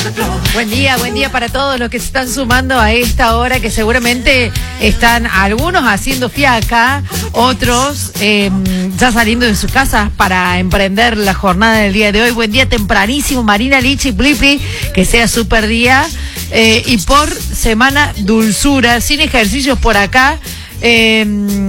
Buen día para todos los que se están sumando a esta hora, que seguramente están algunos haciendo fiaca, otros ya saliendo de sus casas para emprender la jornada del día de hoy. Buen día tempranísimo, Marina, Lichi, Plipi, que sea súper día. Y por semana dulzura, sin ejercicios por acá. ¿Qué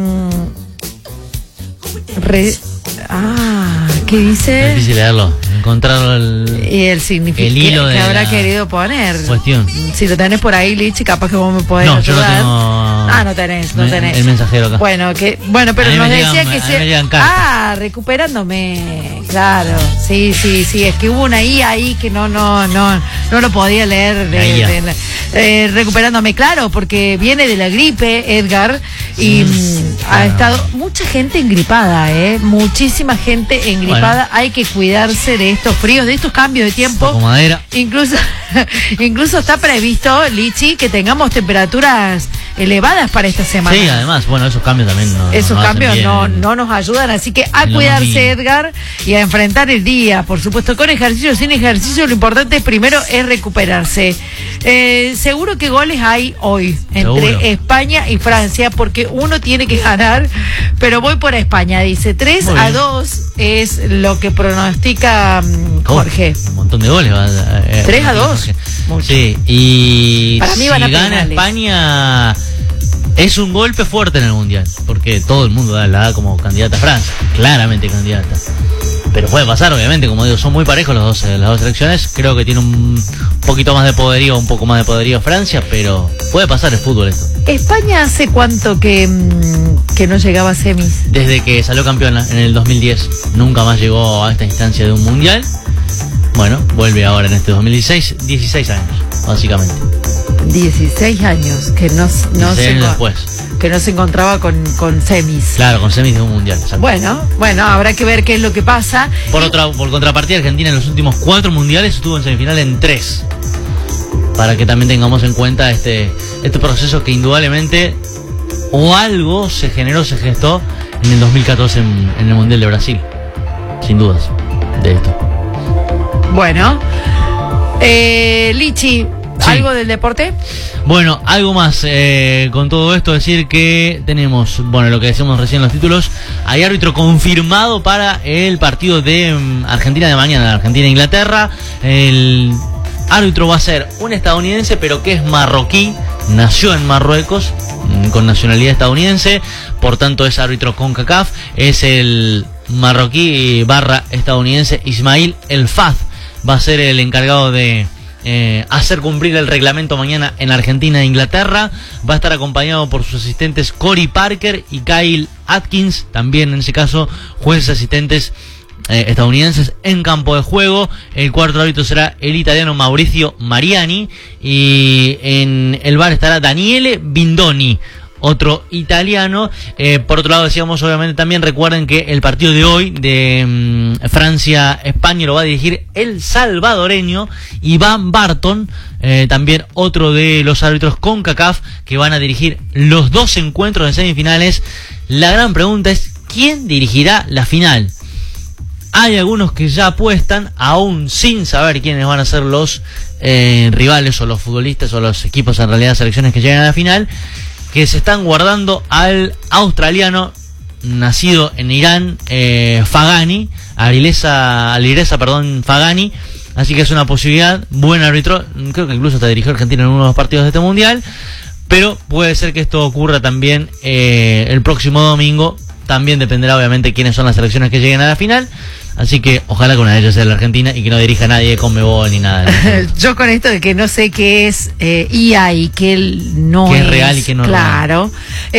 dice? Es difícil leerlo, encontrar el significado el hilo que habrá querido poner. Cuestión. Si lo tenés por ahí, Lichi, capaz que vos me podés ayudar. Yo lo tengo. No tenés. El mensajero acá. Bueno, pero nos decía que se... recuperándome. Claro. Sí, es que hubo una I ahí que no lo podía leer recuperándome, claro, porque viene de la gripe, Edgar, y ha estado mucha gente engripada, muchísima gente engripada. Bueno. Hay que cuidarse de estos fríos, de estos cambios de tiempo. Como madera. Incluso está previsto, Lichi, que tengamos temperaturas elevadas para esta semana. Sí, además, bueno, esos cambios también no nos ayudan, así que a cuidarse, Edgar, y a enfrentar el día, por supuesto, con ejercicio, sin ejercicio. Lo importante primero es recuperarse. Seguro que goles hay hoy entre España y Francia, porque uno tiene que ganar, pero voy por España, dice 3-2 es lo que pronostica Jorge. Un montón de goles. 3-2. Sí, y para mí si gana España es un golpe fuerte en el Mundial, porque todo el mundo la da como candidata a Francia, claramente candidata. Pero puede pasar, obviamente, como digo, son muy parejos las dos selecciones. Creo que tiene un poquito más de poderío, un poco más de poderío Francia, pero puede pasar el fútbol esto. ¿España hace cuánto que no llegaba a semis? Desde que salió campeona en el 2010, nunca más llegó a esta instancia de un mundial. Bueno, vuelve ahora en este 2016, 16 años, básicamente. 16 años, que no se encontraba con semis. Claro, con semis de un mundial. Exacto. Bueno, habrá que ver qué es lo que pasa. Por contrapartida, Argentina en los últimos 4 mundiales estuvo en semifinal en 3. Para que también tengamos en cuenta este proceso que indudablemente o algo se gestó en el 2014 en el Mundial de Brasil. Sin dudas de esto. Bueno, Lichi, ¿algo del deporte? Bueno, algo más con todo esto, decir que tenemos, lo que decíamos recién en los títulos, hay árbitro confirmado para el partido de Argentina de mañana, Argentina-Inglaterra. El árbitro va a ser un estadounidense, pero que es marroquí, nació en Marruecos, con nacionalidad estadounidense, por tanto es árbitro CONCACAF, es el marroquí / estadounidense Ismail El Faz. Va a ser el encargado de hacer cumplir el reglamento mañana en Argentina e Inglaterra. Va a estar acompañado por sus asistentes Cory Parker y Kyle Atkins, también en ese caso jueces asistentes estadounidenses en campo de juego. El cuarto árbitro será el italiano Maurizio Mariani, y en el VAR estará Daniele Bindoni, otro italiano. Por otro lado, decíamos, obviamente también recuerden que el partido de hoy de Francia-España lo va a dirigir el salvadoreño Iván Barton, también otro de los árbitros CONCACAF que van a dirigir los 2 encuentros de semifinales. La gran pregunta es, ¿quién dirigirá la final? Hay algunos que ya apuestan, aún sin saber quiénes van a ser los rivales o los futbolistas o los equipos, en realidad selecciones que llegan a la final, que se están guardando al australiano nacido en Irán, Fagani, Alireza Fagani. Así que es una posibilidad, buen árbitro, creo que incluso hasta dirigió a Argentina en uno de los partidos de este mundial, pero puede ser que esto ocurra también el próximo domingo. También dependerá obviamente quiénes son las selecciones que lleguen a la final. Así que ojalá que una de ellas sea la Argentina y que no dirija a nadie de CONMEBOL ni nada. Yo con esto de que no sé qué es IA y qué no es real y qué no es claro,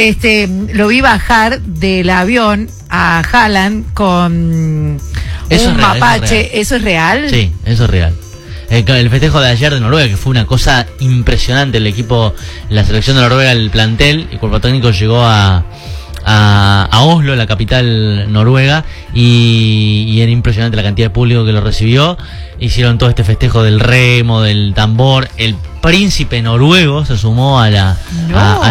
lo vi bajar del avión a Haaland con eso un mapache. ¿Eso es real? Sí, eso es real. El festejo de ayer de Noruega, que fue una cosa impresionante. El equipo, la selección de Noruega, el plantel, el cuerpo técnico llegó a Oslo, la capital noruega, y era impresionante la cantidad de público que lo recibió. Hicieron todo este festejo del remo, del tambor. El príncipe noruego se sumó a